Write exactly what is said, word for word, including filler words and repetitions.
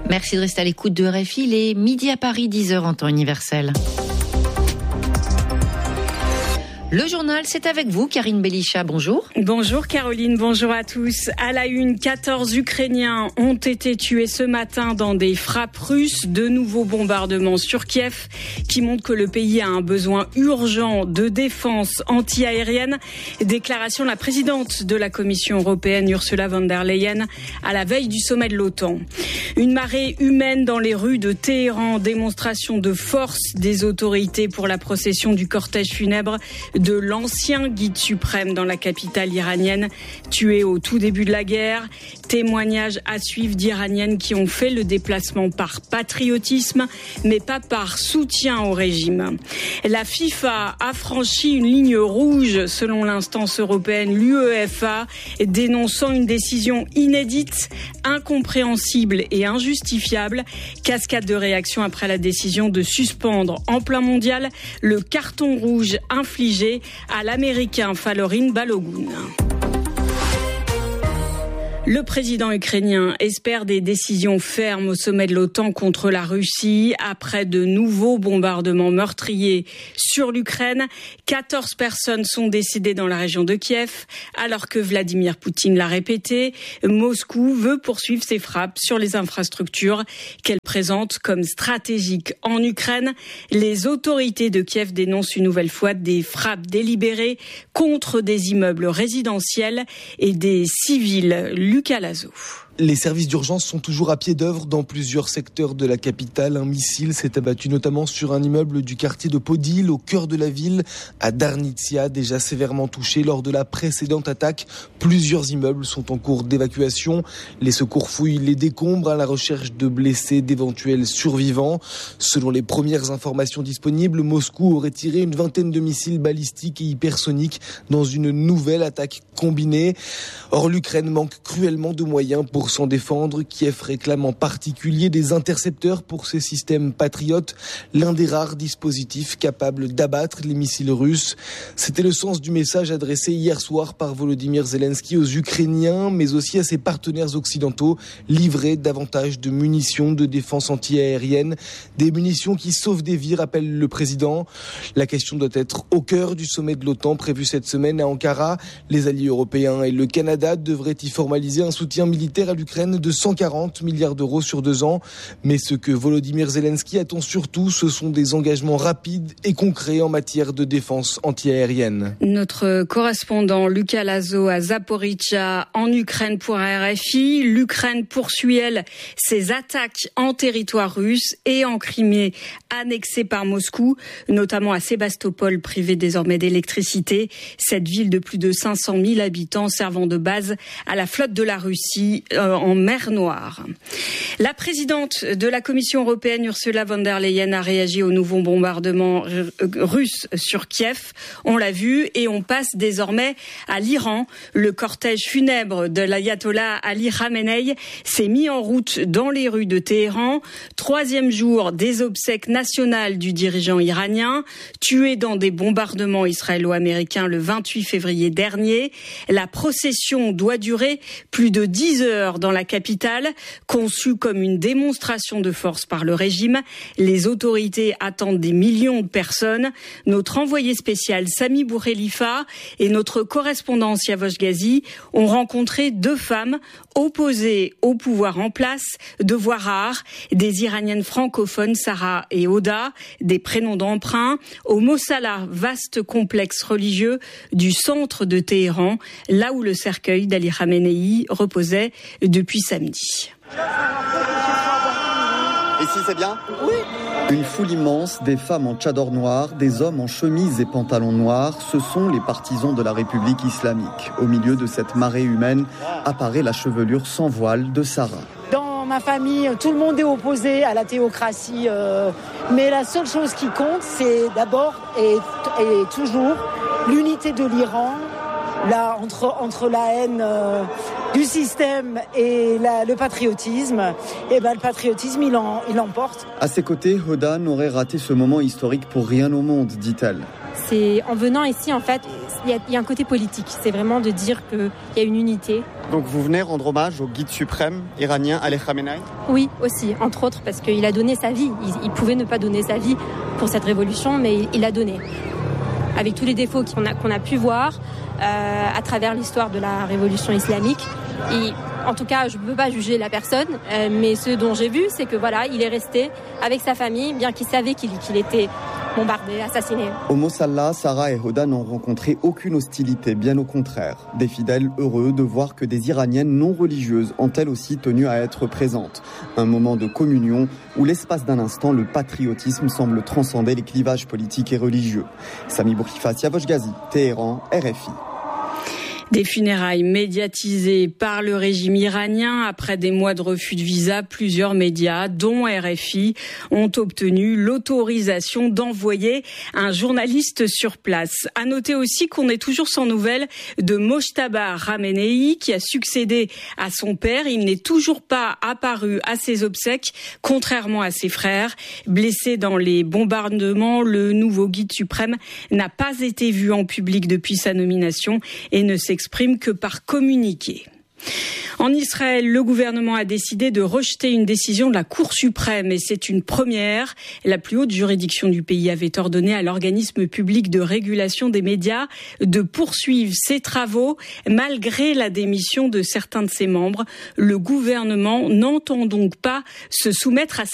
Merci de rester à l'écoute de R F I. Il est midi à Paris, dix heures en temps universel. Le journal, c'est avec vous, Karine Belisha. Bonjour. Bonjour Caroline, bonjour à tous. À la une, quatorze Ukrainiens ont été tués ce matin dans des frappes russes. De nouveaux bombardements sur Kiev qui montrent que le pays a un besoin urgent de défense anti-aérienne. Déclaration de la présidente de la Commission européenne, Ursula von der Leyen, à la veille du sommet de l'OTAN. Une marée humaine dans les rues de Téhéran. Démonstration de force des autorités pour la procession du cortège funèbre de l'ancien guide suprême dans la capitale iranienne, tué au tout début de la guerre. Témoignage à suivre d'Iraniennes qui ont fait le déplacement par patriotisme, mais pas par soutien au régime. La FIFA a franchi une ligne rouge, selon l'instance européenne, l'UEFA, dénonçant une décision inédite, incompréhensible et injustifiable. Cascade de réactions après la décision de suspendre en plein mondial le carton rouge infligé à l'Américain Falorin Balogun. Le président ukrainien espère des décisions fermes au sommet de l'OTAN contre la Russie après de nouveaux bombardements meurtriers sur l'Ukraine. quatorze personnes sont décédées dans la région de Kiev, alors que Vladimir Poutine l'a répété. Moscou veut poursuivre ses frappes sur les infrastructures qu'elle présente comme stratégiques en Ukraine. Les autorités de Kiev dénoncent une nouvelle fois des frappes délibérées contre des immeubles résidentiels et des civils. Lucas Lazo. Les services d'urgence sont toujours à pied d'œuvre dans plusieurs secteurs de la capitale. Un missile s'est abattu notamment sur un immeuble du quartier de Podil, au cœur de la ville, à Darnitsia, déjà sévèrement touché lors de la précédente attaque. Plusieurs immeubles sont en cours d'évacuation. Les secours fouillent les décombres à la recherche de blessés, d'éventuels survivants. Selon les premières informations disponibles, Moscou aurait tiré une vingtaine de missiles balistiques et hypersoniques dans une nouvelle attaque combinée. Or, l'Ukraine manque cruellement de moyens pour s'en défendre. Kiev réclame en particulier des intercepteurs pour ses systèmes patriotes, l'un des rares dispositifs capables d'abattre les missiles russes. C'était le sens du message adressé hier soir par Volodymyr Zelensky aux Ukrainiens, mais aussi à ses partenaires occidentaux, livrer davantage de munitions de défense anti-aérienne, des munitions qui sauvent des vies, rappelle le président. La question doit être au cœur du sommet de l'OTAN prévu cette semaine à Ankara. Les alliés européens et le Canada devraient y formaliser un soutien militaire à l'Ukraine de cent quarante milliards d'euros sur deux ans. Mais ce que Volodymyr Zelensky attend surtout, ce sont des engagements rapides et concrets en matière de défense anti-aérienne. Notre correspondant Lucas Lazo à Zaporizhzhia en Ukraine pour R F I. L'Ukraine poursuit, elle, ses attaques en territoire russe et en Crimée, annexée par Moscou, notamment à Sébastopol, privée désormais d'électricité. Cette ville de plus de cinq cent mille habitants servant de base à la flotte de la Russie en mer Noire. La présidente de la Commission européenne, Ursula von der Leyen, a réagi aux nouveaux bombardements russes sur Kiev. On l'a vu et on passe désormais à l'Iran. Le cortège funèbre de l'ayatollah Ali Khamenei s'est mis en route dans les rues de Téhéran. Troisième jour des obsèques nationales du dirigeant iranien, tué dans des bombardements israélo-américains le vingt-huit février dernier. La procession doit durer plus de dix heures dans la capitale, conçue comme une démonstration de force par le régime. Les autorités attendent des millions de personnes. Notre envoyé spécial Sami Boukhelifa et notre correspondant Siavosh Ghazi ont rencontré deux femmes opposées au pouvoir en place, deux voix rares, des Iraniennes francophones, Sarah et Oda, des prénoms d'emprunt, au Mossala, vaste complexe religieux du centre de Téhéran, là où le cercueil d'Ali Khamenei reposait depuis samedi. Ici, c'est bien ? Oui. Une foule immense, des femmes en tchador noir, des hommes en chemise et pantalons noirs, ce sont les partisans de la République islamique. Au milieu de cette marée humaine apparaît la chevelure sans voile de Sarah. Dans ma famille, tout le monde est opposé à la théocratie, euh, mais la seule chose qui compte, c'est d'abord et, et toujours l'unité de l'Iran, là, entre, entre la haine euh, du système et la, le patriotisme, et ben le patriotisme il, en, il l'emporte. À ses côtés, Hoda n'aurait raté ce moment historique pour rien au monde, dit-elle. C'est en venant ici, en fait, il y, y a un côté politique. C'est vraiment de dire qu'il y a une unité. Donc vous venez rendre hommage au guide suprême iranien Ali Khamenei ? Oui, aussi, entre autres, parce qu'il a donné sa vie. Il, il pouvait ne pas donner sa vie pour cette révolution, mais il, il l'a donné. Avec tous les défauts qu'on a, qu'on a pu voir euh, à travers l'histoire de la révolution islamique. Et, en tout cas, je ne peux pas juger la personne, euh, mais ce dont j'ai vu, c'est que voilà, il est resté avec sa famille, bien qu'il savait qu'il, qu'il était bombardé, assassiné. Au Mosalla, Sarah et Hoda n'ont rencontré aucune hostilité, bien au contraire. Des fidèles heureux de voir que des Iraniennes non religieuses ont elles aussi tenu à être présentes. Un moment de communion où l'espace d'un instant, le patriotisme semble transcender les clivages politiques et religieux. Sami Bourkifa, Siavosh Ghazi, Téhéran, R F I. Des funérailles médiatisées par le régime iranien. Après des mois de refus de visa, plusieurs médias, dont R F I, ont obtenu l'autorisation d'envoyer un journaliste sur place. À noter aussi qu'on est toujours sans nouvelles de Mojtaba Khamenei, qui a succédé à son père. Il n'est toujours pas apparu à ses obsèques, contrairement à ses frères. Blessé dans les bombardements, le nouveau guide suprême n'a pas été vu en public depuis sa nomination et ne s'exprime que par communiqué. En Israël, le gouvernement a décidé de rejeter une décision de la Cour suprême et c'est une première. La plus haute juridiction du pays avait ordonné à l'organisme public de régulation des médias de poursuivre ses travaux malgré la démission de certains de ses membres. Le gouvernement n'entend donc pas se soumettre à cette